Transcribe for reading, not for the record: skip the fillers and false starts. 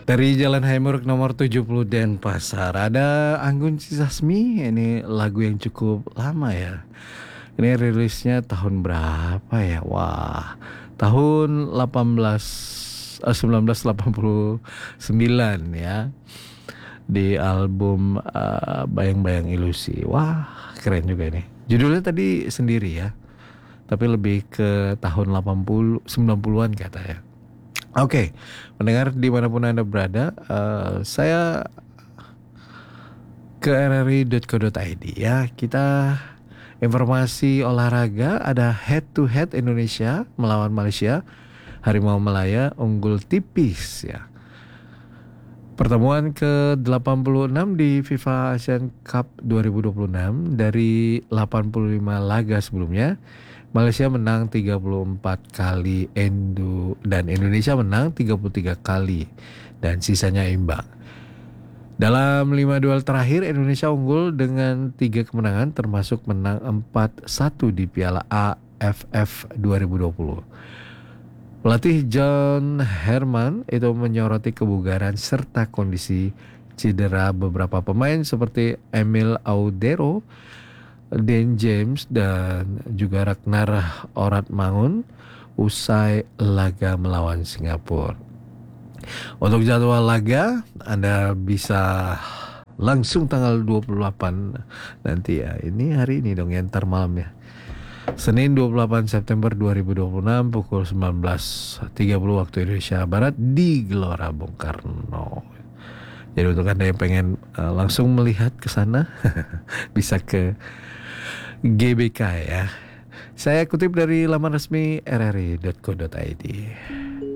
Dari Jalan Haimuruk nomor 70 Denpasar ada Anggun C. Sasmi. Ini lagu yang cukup lama ya. Ini rilisnya tahun berapa ya? Wah, tahun 1989 ya. Di album Bayang-Bayang Ilusi. Wah, keren juga ini. Judulnya tadi sendiri ya. Tapi lebih ke tahun 80 90-an katanya. Oke, mendengar dimanapun Anda berada, saya ke rri.co.id ya. Kita informasi olahraga, ada head to head Indonesia melawan Malaysia. Harimau Malaya unggul tipis ya. Pertemuan ke-86 di FIFA Asian Cup 2026 dari 85 laga sebelumnya. Malaysia menang 34 kali dan Indonesia menang 33 kali dan sisanya imbang. Dalam 5 duel terakhir Indonesia unggul dengan 3 kemenangan termasuk menang 4-1 di Piala AFF 2020. Pelatih John Herman itu menyoroti kebugaran serta kondisi cedera beberapa pemain seperti Emil Audero, Dan James dan juga Ragnar Oratmangun usai laga melawan Singapura. Untuk jadwal laga Anda bisa langsung tanggal 28 nanti ya. Ini hari ini dong ya, ntar malam ya. Senin 28 September 2026 pukul 19.30 waktu Indonesia Barat di Gelora Bung Karno. Jadi untuk Anda yang pengen langsung melihat ke sana bisa ke GBK ya. Saya kutip dari laman resmi rri.co.id.